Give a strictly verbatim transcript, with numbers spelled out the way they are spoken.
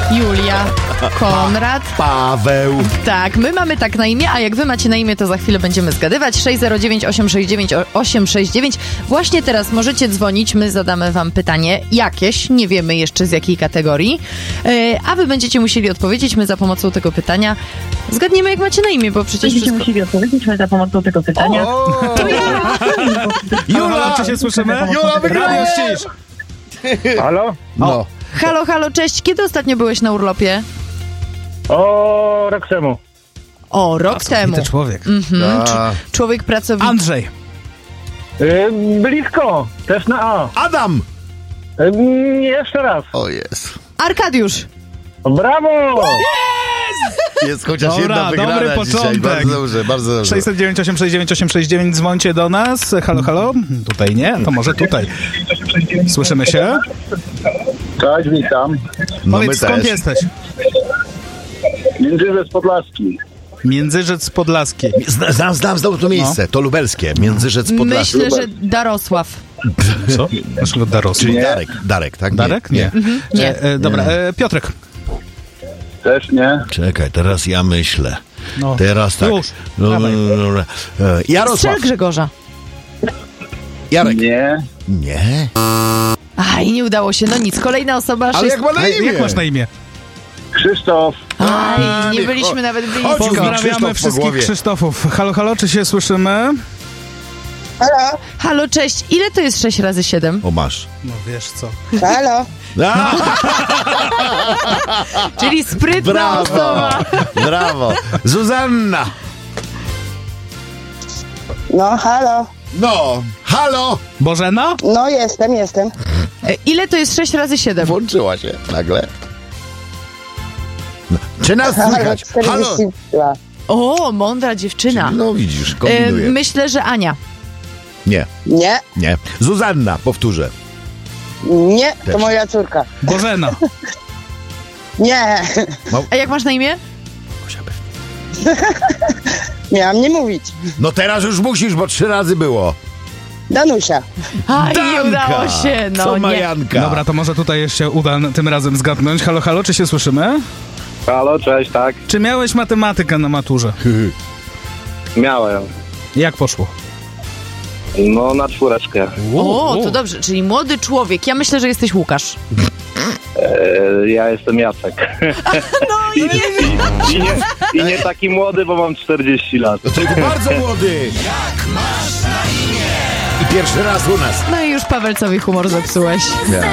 Julia, Konrad, Paweł. Tak, my mamy tak na imię, a jak wy macie na imię, to za chwilę będziemy zgadywać. sześć zero dziewięć osiem sześć dziewięć osiem sześć dziewięć. Właśnie teraz możecie dzwonić, my zadamy wam pytanie jakieś, nie wiemy jeszcze z jakiej kategorii, yy, a wy będziecie musieli odpowiedzieć, my za pomocą tego pytania zgadniemy, jak macie na imię, bo przecież Będziecie wszystko... musieli odpowiedzieć my za pomocą tego pytania. O, To ja! Jula, czy się słyszymy? Jula, wygrałeś! Radio ścisz. Halo? No. Halo, halo, cześć, kiedy ostatnio byłeś na urlopie? O, rok temu. O, rok temu. Ty człowiek. Mhm. A. Cz- człowiek pracowity. Andrzej. Y, blisko, też na A. Adam! Y, jeszcze raz. O, jest. Arkadiusz. Brawo! Jest chociaż Dobra, jedna wygrana dobry dzisiaj. początek. Bardzo dobrze, bardzo dobrze. sześć dziewięć osiem sześć dziewięć osiem sześć dziewięć, dzwońcie do nas. Halo, halo. Tutaj nie, to może tutaj. Słyszymy się? Cześć, witam. No my Powiedz, skąd też. jesteś? Międzyrzec Podlaski. Międzyrzec Podlaski. Zna- Znam, znam, znam to miejsce. To lubelskie. Międzyrzec Podlaski. Myślę, że Darosław. Co? Dlaczego Darosław? Czyli Darek. Darek, tak? Darek? Nie. Nie. E, e, dobra, e, Piotrek. Też nie. Czekaj, teraz ja myślę. No. Teraz tak. Już. No, no, Dawaj. no, no, no. E, Jarosław. Strzel Grzegorza. Jarek. Nie. Nie. Aj, nie udało się, no nic. Kolejna osoba. Ale sześć... jak ma na Jak, imię? jak masz na imię? Krzysztof. Aj, nie niech- byliśmy o- nawet chodź, blisko. Krzysztof Pozdrawiamy po wszystkich głowie. Krzysztofów. Halo, halo, czy się słyszymy? Halo, cześć. Ile to jest sześć razy siedem? O, masz. No wiesz co. Halo? A, Czyli sprytna brawo. osoba. Brawo. Zuzanna. No, halo? No. Halo. Bożena? No, jestem, jestem. E, Ile to jest sześć razy siedem? Włączyła się nagle. No. Czy nas Halo, słychać? Halo. czterdzieści dwa. O, mądra dziewczyna. No widzisz, E, kombinuję. myślę, że Ania. Nie, Nie, nie. Zuzanna, powtórzę. nie, to Też. moja córka. Bożena. Nie, A jak masz na imię? miałam nie mówić. No teraz już musisz, bo trzy razy było. Danusia. Aj, nie Danka. udało się. No Co ma nie. Janka? Dobra, to może tutaj się uda tym razem zgadnąć. Halo, halo, czy się słyszymy? Halo, cześć, tak. Czy miałeś matematykę na maturze? Miałem. Jak poszło? No, na czwóreczkę. O, to dobrze, czyli młody człowiek. Ja myślę, że jesteś Łukasz. E, ja jestem Jacek. No i nie wiem. I nie, I nie taki młody, bo mam czterdzieści lat. To ty bardzo młody. Jak masz na imię? I pierwszy raz u nas. No i już Pawelcowi humor zepsułeś. Ja.